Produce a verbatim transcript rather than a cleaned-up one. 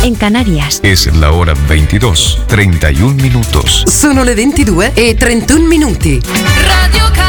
en Canarias. Es la hora veintidós, treinta y un minutos. Sono le ventidue e trentuno minuti. Radio